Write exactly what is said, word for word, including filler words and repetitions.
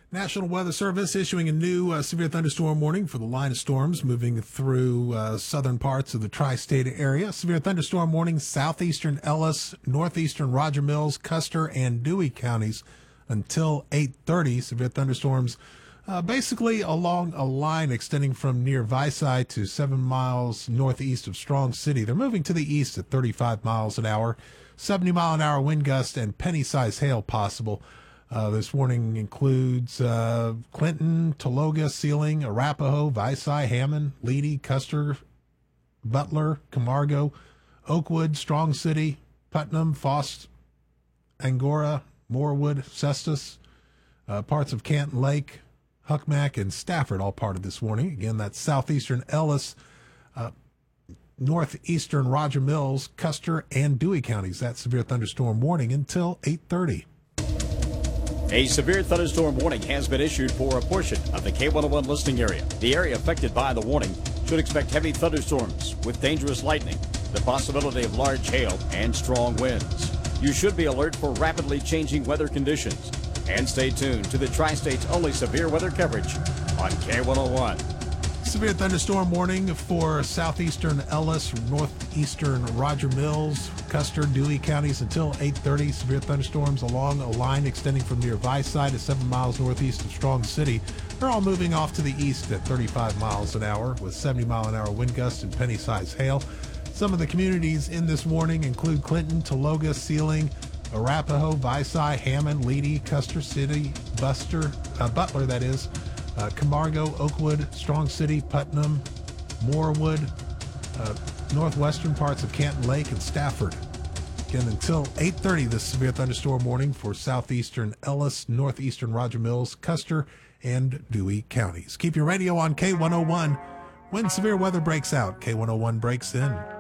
National Weather Service issuing a new uh, severe thunderstorm warning for the line of storms moving through uh, southern parts of the tri-state area. Severe thunderstorm warning southeastern Ellis, northeastern Roger Mills, Custer, and Dewey counties until eight thirty. Severe thunderstorms uh, basically along a line extending from near Vici to seven miles northeast of Strong City. They're moving to the east at thirty-five miles an hour, seventy mile an hour wind gust, and penny-sized hail possible. Uh, this warning includes uh, Clinton, Tologa, Sealing, Arapahoe, Vici, Hammond, Leedy, Custer, Butler, Camargo, Oakwood, Strong City, Putnam, Fost, Angora, Morewood, Cestus, uh, parts of Canton Lake, Huckmack, and Stafford, all part of this warning. Again, that's southeastern Ellis, uh, northeastern Roger Mills, Custer, and Dewey counties. That severe thunderstorm warning until eight thirty. A severe thunderstorm warning has been issued for a portion of the K one oh one listening area. The area affected by the warning should expect heavy thunderstorms with dangerous lightning, the possibility of large hail, and strong winds. You should be alert for rapidly changing weather conditions. And stay tuned to the Tri-State's only severe weather coverage on K one oh one. Severe thunderstorm warning for southeastern Ellis, northeastern Roger Mills, Custer, Dewey counties until eight thirty. Severe thunderstorms along a line extending from near Vici to seven miles northeast of Strong City. They're all moving off to the east at thirty-five miles an hour with seventy mile an hour wind gusts and penny-sized hail. Some of the communities in this warning include Clinton, Tologa, Sealing, Arapahoe, Vici, Hammond, Leedy, Custer City, Buster, uh, Butler, that is, Uh, Camargo, Oakwood, Strong City, Putnam, Morewood, uh, northwestern parts of Canton Lake, and Stafford. Again, until eight thirty, this severe thunderstorm warning for southeastern Ellis, northeastern Roger Mills, Custer, and Dewey counties. Keep your radio on K one oh one. When severe weather breaks out, K one oh one breaks in.